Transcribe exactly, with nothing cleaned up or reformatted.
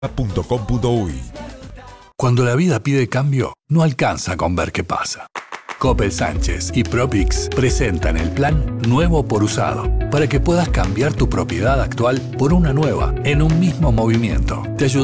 punto com punto uy. Cuando la vida pide cambio, no alcanza con ver qué pasa. Coppel Sánchez y Propix presentan el plan Nuevo por Usado, para que puedas cambiar tu propiedad actual por una nueva en un mismo movimiento. Te ayuda